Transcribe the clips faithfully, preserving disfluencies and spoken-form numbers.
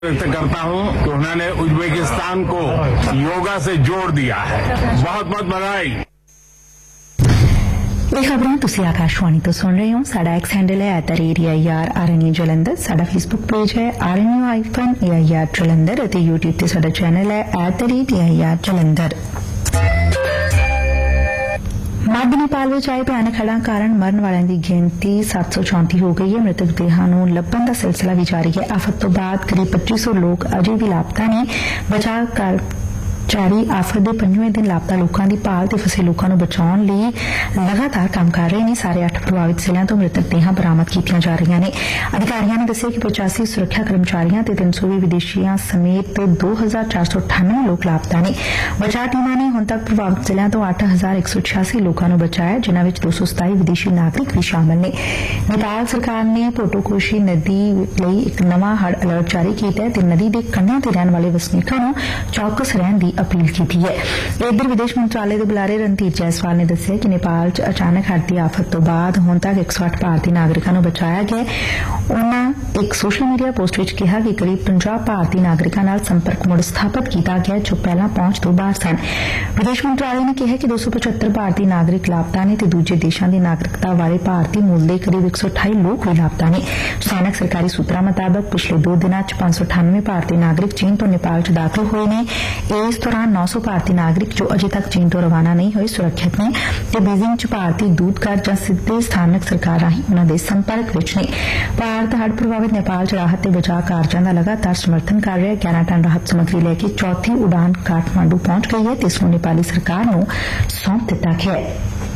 व्यक्त करता हूं कि उन्होंने उज्बेकिस्तान को योगा से जोड़ दिया है। बहुत बहुत बधाई। ਇਹ ਖਬਰਾਂ ਤੁਸੀਂ ਆਕਾਸ਼ਵਾਣੀ ਤੋਂ ਸੁਣ ਰਹੇ ਹੋ। ਸਾਡਾ ਐਕਸ ਹੈਂਡਲ ਹੈ at a I R R N U Jalandhar. ਸਾਡਾ ਫੇਸਬੁੱਕ ਪੇਜ ਹੈ R N U hyphen A I R Jalandhar ਅਤੇ ਯੂਟਿਊਬ ਤੇ ਸਾਡਾ ਚੈਨਲ ਹੈ at a I R Jalandhar. ਮੱਧ ਨੇਪਾਲ ਵਿੱਚ ਆਏ ਭਿਆਨਕ ਹੜ੍ਹਾਂ ਕਾਰਨ ਮਰਨ ਵਾਲਿਆਂ ਦੀ ਗਿਣਤੀ ਸੱਤ ਸੌ ਚੌਂਤੀ ਹੋ ਗਈ ਹੈ। ਮ੍ਰਿਤਕ ਦੇਹਾਂ ਨੂੰ ਲੱਭਣ ਦਾ ਸਿਲਸਿਲਾ ਵੀ ਜਾਰੀ ਹੈ। ਆਫਤ ਤੋਂ ਬਾਅਦ ਕਰੀਬ ਪੱਚੀ ਸੌ ਲੋਕ ਅਜੇ ਵੀ ਲਾਪਤਾ ਨੇ। ਬਚਾਅ ਕਰ ਜਾਰੀ ਆਫਤ ਦੇ ਪੰਜਵੇਂ ਦਿਨ ਲਾਪਤਾ ਲੋਕਾਂ ਦੀ ਭਾਲ ਤੇ ਫਸੇ ਲੋਕਾਂ ਨੂੰ ਬਚਾਉਣ ਲਈ ਲਗਾਤਾਰ ਕੰਮ ਕਰ ਰਹੇ ਨੇ। ਸਾਰੇ ਅੱਠ ਪ੍ਰਭਾਵਿਤ ਜ਼ਿਲ੍ਹਿਆਂ ਤੋਂ ਮ੍ਰਿਤਕ ਦੇਹਾਂ ਬਰਾਮਦ ਕੀਤੀਆਂ ਜਾ ਰਹੀਆਂ ਨੇ। ਅਧਿਕਾਰੀਆਂ ਨੇ ਦੱਸਿਆ ਕਿ ਪਚਾਸੀ ਸੁਰੱਖਿਆ ਕਰਮਚਾਰੀਆਂ ਤੇ ਤਿੰਨ ਸੌ ਵੀਹ ਵਿਦੇਸ਼ੀਆਂ ਸਮੇਤ ਦੋ ਹਜ਼ਾਰ ਚਾਰ ਸੌ ਅਠਾਨਵੇਂ ਲੋਕ ਲਾਪਤਾ ਨੇ। ਬਚਾਅ ਟੀਮਾਂ ਨੇ ਹੁਣ ਤੱਕ ਪ੍ਰਭਾਵਿਤ ਜ਼ਿਲ੍ਹਿਆਂ ਤੋਂ ਅੱਠ ਹਜ਼ਾਰ ਇੱਕ ਸੌ ਛਿਆਸੀ ਲੋਕਾਂ ਨੂੰ ਬਚਾਇਆ, ਜਿਨ੍ਹਾਂ ਵਿੱਚ ਦੋ ਸੌ ਸਤਾਈ ਵਿਦੇਸ਼ੀ ਨਾਗਰਿਕ ਵੀ ਸ਼ਾਮਲ ਨੇ। ਨੇਪਾਲ ਸਰਕਾਰ ਨੇ ਪੋਟੋਕੋਸ਼ੀ ਨਦੀ ਲਈ ਇੱਕ ਨਵਾਂ ਹੜ੍ਹ ਅਲਰਟ ਜਾਰੀ ਕੀਤਾ ਹੈ ਤੇ ਨਦੀ ਦੇ ਕੰਢਿਆਂ ਤੇ ਰਹਿਣ ਵਾਲੇ ਵਸਨੀਕਾਂ ਨੂੰ ਚੌਕਸ ਰਹਿਣ ਦੀ ਅਪੀਲ ਕੀਤੀ ਹੈ। ਇਧਰ ਵਿਦੇਸ਼ ਮੰਤਰਾਲੇ ਦੇ ਬੁਲਾਰੇ ਰਣਧੀਰ ਜੈਸਵਾਲ ਨੇ ਦੱਸਿਆ ਕਿ ਨੇਪਾਲ 'ਚ ਅਚਾਨਕ ਹੜ੍ਹ ਦੀ ਆਫਤ ਤੋਂ ਬਾਅਦ ਹੁਣ ਤੱਕ ਇੱਕ ਸੌ ਅੱਠ ਭਾਰਤੀ ਨਾਗਰਿਕਾਂ ਨੂੰ ਬਚਾਇਆ ਗਿਆ। ਉਨ੍ਹਾਂ ਇੱਕ ਸੋਸ਼ਲ ਮੀਡੀਆ ਪੋਸਟ ਵਿੱਚ ਕਿਹਾ ਕਿ ਕਰੀਬ ਪੰਜਾਹ ਭਾਰਤੀ ਨਾਗਰਿਕਾਂ ਨਾਲ ਸੰਪਰਕ ਮੁੜ ਸਥਾਪਿਤ ਕੀਤਾ ਗਿਆ ਜੋ ਪਹਿਲਾਂ ਪਹੁੰਚ ਤੋਂ ਬਾਹਰ ਸਨ। ਵਿਦੇਸ਼ ਮੰਤਰਾਲੇ ਨੇ ਕਿਹਾ ਕਿ ਦੋ ਸੌ ਪਚੱਤਰ ਭਾਰਤੀ ਨਾਗਰਿਕ ਲਾਪਤਾ ਨੇ ਤੇ ਦੂਜੇ ਦੇਸ਼ਾਂ ਦੀ ਨਾਗਰਿਕਤਾ ਵਾਲੇ ਭਾਰਤੀ ਮੂਲ ਦੇ ਕਰੀਬ ਇੱਕ ਸੌ ਅਠਾਈ ਲੋਕ ਵੀ ਲਾਪਤਾ ਨੇ। ਸਥਾਨਕ ਸਰਕਾਰੀ ਸੂਤਰਾਂ ਮੁਤਾਬਕ ਪਿਛਲੇ ਦੋ ਦਿਨਾਂ 'ਚ ਪੰਜ ਸੌ ਅਠਾਨਵੇਂ ਭਾਰਤੀ ਨਾਗਰਿਕ ਚੀਨ ਤੋਂ ਨੇਪਾਲ 'ਚ ਦਾਖਲ ਹੋਏ ਨੇ। ਇਸ ਦੌਰਾਨ ਨੌ ਸੌ ਭਾਰਤੀ ਨਾਗਰਿਕ ਜੋ ਅਜੇ ਤੱਕ ਚੀਨ ਤੋਂ ਰਵਾਨਾ ਨਹੀਂ ਹੋਏ ਸੁਰੱਖਿਅਤ ਨੇ ਤੇ ਬੀਜਿੰਗ 'ਚ ਭਾਰਤੀ ਦੂਤਘਰ ਜਾਂ ਸਿੱਧੇ ਸਥਾਨਕ ਸਰਕਾਰ ਰਾਹੀਂ ਉਨ੍ਹਾਂ ਦੇ ਸੰਪਰਕ ਵਿੱਚ ਨੇ। ਭਾਰਤ ਹੜ੍ਹ ਪ੍ਰਭਾਵਿਤ ਨੇਪਾਲ 'ਚ ਰਾਹਤ ਤੇ ਬਚਾਅ ਕਾਰਜਾਂ ਦਾ ਲਗਾਤਾਰ ਸਮਰਥਨ ਕਰ ਰਿਹਾ ਹੈ। ਗਿਆਰਾਂ ਟਨ ਰਾਹਤ ਸਮੱਗਰੀ ਲੈ ਕੇ ਚੌਥੀ ਉਡਾਨ ਕਾਠਮਾਂਡੂ ਪਹੁੰਚ ਗਈ ਹੈ ਤੇ ਇਸ ਨੂੰ ਨੇਪਾਲੀ ਸਰਕਾਰ ਨੂੰ ਸੌਂਪ ਦਿੱਤਾ ਗਿਆ ਹੈ।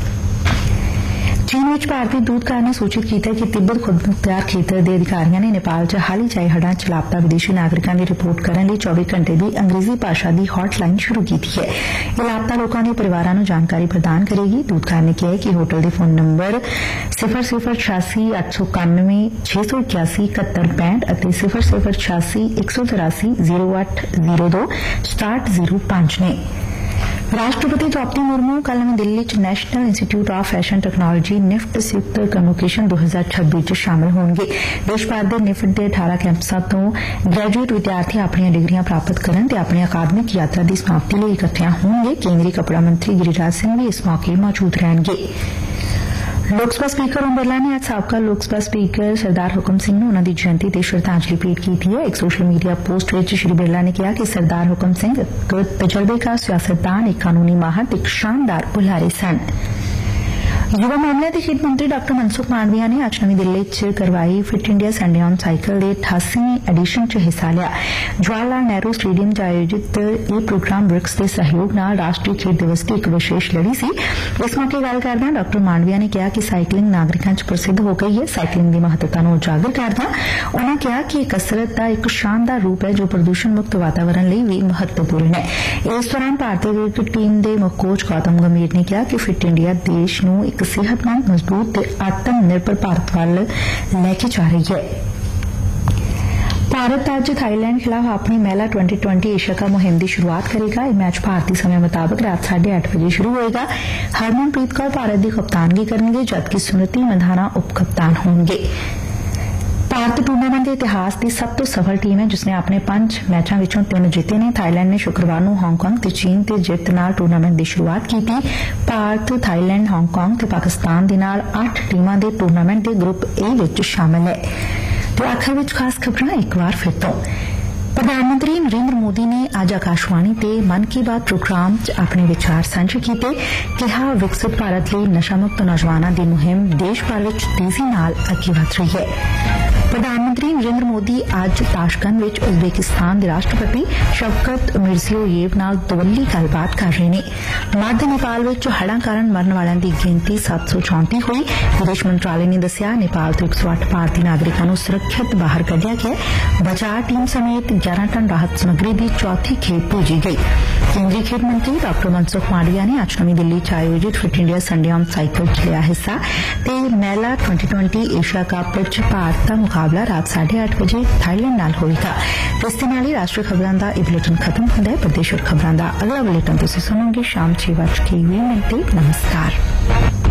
ਚੀਨ ਵਿੱਚ ਭਾਰਤੀ ਦੂਤਘਰ ਨੇ ਸੂਚਿਤ ਕੀਤਾ ਕਿ ਤਿੱਬਤ ਖੁਦਮੁਖਤਿਆਰ ਖੇਤਰ ਦੇ ਅਧਿਕਾਰੀਆਂ ਨੇ ਨੇਪਾਲ 'ਚ ਹਾਲ ਹੀ 'ਚ ਆਏ ਹੜ੍ਹਾਂ 'ਚ ਲਾਪਤਾ ਵਿਦੇਸ਼ੀ ਨਾਗਰਿਕਾਂ ਦੀ ਰਿਪੋਰਟ ਕਰਨ ਲਈ ਚੌਵੀ ਘੰਟੇ ਦੀ ਅੰਗਰੇਜ਼ੀ ਭਾਸ਼ਾ ਦੀ ਹੌਟਲਾਈਨ ਸ਼ੁਰੂ ਕੀਤੀ ਹੈ। ਇਹ ਲਾਪਤਾ ਲੋਕਾਂ ਦੇ ਪਰਿਵਾਰਾਂ ਨੂੰ ਜਾਣਕਾਰੀ ਪ੍ਰਦਾਨ ਕਰੇਗੀ। ਦੂਤਘਰ ਨੇ ਕਿਹਾ ਕਿ ਹੋਟਲ ਦੇ ਫੋਨ ਨੰਬਰ ਸਿਫਰ ਸਿਫਰ ਛਿਆਸੀ ਅੱਠ ਸੌ ਇਕਾਨਵੇਂ ਛੇ ਸੌ ਇਕਿਆਸੀ ਇਕਹੱਤਰ ਪੈਂਹਠ ਅਤੇ ਸਿਫਰ ਸਿਫਰ ਛਿਆਸੀ ਇੱਕ ਸੌ ਚੁਰਾਸੀ ਜ਼ੀਰੋ ਅੱਠ ਜ਼ੀਰੋ ਦੋ ਸਤਾਹਠ ਜ਼ੀਰੋ ਪੰਜ ਨੇ। ਰਾਸ਼ਟਰਪਤੀ ਦ੍ਰੌਪਦੀ ਮੁਰਮੂ ਕੱਲ੍ਹ ਨਵੀਂ ਦਿੱਲੀ 'ਚ national institute of fashion technology NIFT ਸੰਯੁਕਤ ਕਨਵੋਕੇਸ਼ਨ ਦੋ ਹਜ਼ਾਰ ਛੱਬੀ 'ਚ ਸ਼ਾਮਲ ਹੋਣਗੇ। ਦੇਸ਼ ਭਰ ਦੇ ਨਿਫਟ ਦੇ ਅਠਾਰਾਂ ਕੈਂਪਸਾਂ ਤੋਂ ਗ੍ਰੈਜੂਏਟ ਵਿਦਿਆਰਥੀ ਆਪਣੀਆਂ ਡਿਗਰੀਆਂ ਪ੍ਰਾਪਤ ਕਰਨ ਤੇ ਆਪਣੀ ਅਕਾਦਮਿਕ ਯਾਤਰਾ ਦੀ ਸਮਾਪਤੀ ਲਈ ਇਕੱਠਿਆਂ ਹੋਣਗੇ। ਕੇਂਦਰੀ ਕੱਪੜਾ ਮੰਤਰੀ ਗਿਰੀਰਾਜ ਸਿੰਘ ਵੀ ਇਸ ਮੌਕੇ ਮੌਜੂਦ ਰਹਿਣਗੇ। ਲੋਕ ਸਭਾ ਸਪੀਕਰ ਓਮ ਬਿਰਲਾ ਨੇ ਅੱਜ ਸਾਬਕਾ ਲੋਕ ਸਭਾ ਸਪੀਕਰ ਸਰਦਾਰ ਹੁਕਮ ਸਿੰਘ ਨੂੰ ਉਨ੍ਹਾਂ ਦੀ ਜਯੰਤੀ ਤੇ ਸ਼ਰਧਾਂਜਲੀ ਭੇਟ ਕੀਤੀ ਹੈ। ਇੱਕ ਸੋਸ਼ਲ ਮੀਡੀਆ ਪੋਸਟ ਵਿੱਚ ਸ਼੍ਰੀ ਬਿਰਲਾ ਨੇ ਕਿਹਾ ਕਿ ਸਰਦਾਰ ਹੁਕਮ ਸਿੰਘ ਇੱਕ ਤਜਰਬੇਕਾਰ ਸਿਆਸਤਦਾਨ, ਇੱਕ ਕਾਨੂੰਨੀ ਮਾਹਰ ਤੇ ਇੱਕ ਸ਼ਾਨਦਾਰ ਬੁਲਾਰੇ ਸਨ। ਯੁਵਾ ਮਾਮਲੇ ਤੇ ਖੇਡ ਮੰਤਰੀ ਡਾ ਮਨਸੁਖ ਮਾਂਡਵੀਆ ਨੇ ਅੱਜ ਨਵੀਂ ਦਿੱਲੀ 'ਚ ਕਰਵਾਈ fit India Sunday on cycle ਦੇ ਅਠਾਸੀਵੇਂ ਐਡੀਸ਼ਨ 'ਚ ਹਿੱਸਾ ਲਿਆ। ਜਵਾਹਰ ਲਾਲ ਨਹਿਰੂ ਸਟੇਡੀਅਮ 'ਚ ਆਯੋਜਿਤ ਇਹ ਪ੍ਰੋਗਰਾਮ ਬ੍ਰਿਕਸ ਦੇ ਸਹਿਯੋਗ ਨਾਲ ਰਾਸ਼ਟਰੀ ਖੇਡ ਦਿਵਸ ਦੀ ਇੱਕ ਵਿਸ਼ੇਸ਼ ਲੜੀ ਸੀ। ਇਸ ਮੌਕੇ ਗੱਲ ਕਰਦਿਆਂ ਡਾ ਮਾਂਡਵੀਆ ਨੇ ਕਿਹਾ ਕਿ ਸਾਈਕਲਿੰਗ ਨਾਗਰਿਕਾਂ 'ਚ ਪ੍ਰਸਿੱਧ ਹੋ ਗਈ ਹੈ। ਸਾਈਕਲਿੰਗ ਦੀ ਮਹੱਤਤਾ ਨੂੰ ਉਜਾਗਰ ਕਰਦਿਆਂ ਉਨ੍ਹਾਂ ਕਿਹਾ ਕਿ ਇਹ ਕਸਰਤ ਦਾ ਇੱਕ ਸ਼ਾਨਦਾਰ ਰੂਪ ਹੈ ਜੋ ਪ੍ਰਦੂਸ਼ਣ ਮੁਕਤ ਵਾਤਾਵਰਣ ਲਈ ਵੀ ਮਹੱਤਵਪੂਰਨ ਹੈ। ਇਸ ਦੌਰਾਨ ਭਾਰਤੀ ਕ੍ਰਿਕਟ ਟੀਮ ਦੇ ਮੁੱਖ ਕੋਚ ਗੌਤਮ ਗੰਭੀਰ ਨੇ ਕਿਹਾ ਕਿ ਫਿਟ ਇੰਡੀਆ ਦੇਸ਼ ਨੂੰ ਇੱਕ ਸਿਹਤਮੰਦ, ਮਜ਼ਬੂਤ ਤੇ ਆਤਮ ਨਿਰਭਰ ਭਾਰਤ ਵੱਲ ਲੈ ਕੇ ਜਾ ਰਹੀ ਹੈ। ਭਾਰਤ ਅੱਜ ਥਾਈਲੈਂਡ ਖਿਲਾਫ ਆਪਣੀ ਮਹਿਲਾ ਟਵੈਂਟੀ ਟਵੈਂਟੀ ਏਸ਼ੀਆ ਕੱਪ ਮੁਹਿੰਮ ਦੀ ਸ਼ੁਰੂਆਤ ਕਰੇਗਾ। ਇਹ ਮੈਚ ਭਾਰਤੀ ਸਮੇਂ ਮੁਤਾਬਕ ਰਾਤ ਸਾਢੇ ਅੱਠ ਵਜੇ ਸ਼ੁਰੂ ਹੋਏਗਾ। ਹਰਮਨਪ੍ਰੀਤ ਕੌਰ ਭਾਰਤ ਦੀ ਕਪਤਾਨਗੀ ਕਰਨਗੇ ਜਦਕਿ ਸਮ੍ਰਿਤੀ ਮੰਧਾਨਾ ਉਪ ਕਪਤਾਨ ਹੋਣਗੇ। ਭਾਰਤ ਟੂਰਨਾਮੈਂਟ ਦੇ ਇਤਿਹਾਸ ਦੀ ਸਭ ਤੋਂ ਸਫਲ ਟੀਮ ਹੈ ਜਿਸ ਨੇ ਆਪਣੇ ਪੰਜ ਮੈਚਾਂ ਵਿੱਚੋਂ ਤਿੰਨ ਜਿੱਤੇ ਨੇ। ਥਾਈਲੈਂਡ ਨੇ ਸ਼ੁੱਕਰਵਾਰ ਨੂੰ ਹਾਂਗਕਾਂਗ ਤੇ ਚੀਨ ਤੇ ਜਿੱਤ ਨਾਲ ਟੂਰਨਾਮੈਂਟ ਦੀ ਸ਼ੁਰੂਆਤ ਕੀਤੀ। ਭਾਰਤ, ਥਾਈਲੈਂਡ, ਹਾਂਗਕਾਂਗ ਤੇ ਪਾਕਿਸਤਾਨ ਦੇ ਨਾਲ ਅੱਠ ਟੀਮਾਂ ਦੇ ਟੂਰਨਾਮੈਂਟ ਦੇ ਗਰੁੱਪ ਏ ਵਿੱਚ ਸ਼ਾਮਲ ਹੈ। ਤੇ ਆਖਰ ਵਿੱਚ ਖਾਸ ਖਬਰਾਂ ਇੱਕ ਵਾਰ ਫਿਰ ਤੋਂ। ਪ੍ਰਧਾਨ ਮੰਤਰੀ ਨਰਿੰਦਰ ਮੋਦੀ ਨੇ ਅੱਜ ਆਕਾਸ਼ਵਾਣੀ ਤੇ ਮਨ ਕੀ ਬਾਤ ਪ੍ਰੋਗਰਾਮ 'ਚ ਆਪਣੇ ਵਿਚਾਰ ਸਾਂਝੇ ਕੀਤੇ। ਕਿਹਾ ਵਿਕਸਿਤ ਭਾਰਤ ਲਈ ਨਸ਼ਾ ਮੁਕਤ ਨੌਜਵਾਨਾਂ ਦੀ ਮੁਹਿੰਮ ਦੇਸ਼ ਭਰ ਵਿੱਚ ਤੇਜ਼ੀ ਨਾਲ ਅੱਗੇ ਵਧ ਰਹੀ ਹੈ। ਪ੍ਰਧਾਨ ਮੰਤਰੀ ਨਰਿੰਦਰ ਮੋਦੀ ਅੱਜ ਤਾਸ਼ਕੰਦ ਵਿੱਚ ਉਜ਼ਬੇਕਿਸਤਾਨ ਦੇ ਰਾਸ਼ਟਰਪਤੀ ਸ਼ਵਕਤ ਮਿਰਜ਼ੀਯੋਯੇਵ ਨਾਲ ਦੋਵੱਲੀ ਗੱਲਬਾਤ ਕਰ ਰਹੇ ਨੇ। ਮੱਧ ਨੇਪਾਲ ਵਿੱਚ ਹੜ੍ਹਾਂ ਕਾਰਨ ਮਰਨ ਵਾਲਿਆਂ ਦੀ ਗਿਣਤੀ ਸੱਤ ਸੌ ਚੌਂਤੀ ਹੋਈ। ਵਿਦੇਸ਼ ਮੰਤਰਾਲੇ ਨੇ ਦੱਸਿਆ ਨੇਪਾਲ ਤੋਂ ਇੱਕ ਸੌ ਅੱਠ ਭਾਰਤੀ ਨਾਗਰਿਕਾਂ ਨੂੰ ਸੁਰੱਖਿਅਤ ਬਾਹਰ ਕੱਢਿਆ ਗਿਆ। ਬਚਾਅ ਟੀਮ ਸਮੇਤ ਗਿਆਰਾਂ ਟਨ ਰਾਹਤ ਸਮੱਗਰੀ ਦੀ ਚੌਥੀ ਖੇਪ ਭੇਜੀ ਗਈ। ਕੇਂਦਰੀ ਖੇਡ ਮੰਤਰੀ ਡਾ ਮਨਸੁਖ ਮਾਂਡਵੀਆ ਨੇ ਅੱਜ ਨਵੀਂ ਦਿੱਲੀ 'ਚ ਆਯੋਜਿਤ fit India Sunday on cycle 'ਚ ਲਿਆ ਹਿੱਸਾ ਤੇ ਮਹਿਲਾ ਟਵੈਂਟੀ ਟਵੈਂਟੀ ਏਸ਼ੀਆ ਕੱਪ 'ਚ ਭਾਰਤ ਦਾ ਮੁਕਾਬਲਾ ਰਾਤ ਸਾਢੇ ਅੱਠ ਵਜੇ ਥਾਈਲੈਂਡ ਨਾਲ ਹੋਵੇਗਾ। ਇਸ ਦੇ ਨਾਲ ਹੀ ਰਾਸ਼ਟਰੀ ਖਬਰਾਂ ਦਾ ਇਹ ਬੁਲੇਟਿਨ ਖਤਮ ਹੁੰਦਾ ਹੈ। ਪ੍ਰਦੇਸ਼ ਖਬਰਾਂ ਦਾ ਅਗਲਾ ਬੁਲੇਟਿਨ ਤੁਸੀਂ ਸੁਣੋਗੇ ਸ਼ਾਮ ਛੇ ਵੱਜ ਕੇ ਵੀਹ ਮਿੰਟ ਤੇ। ਨਮਸਕਾਰ।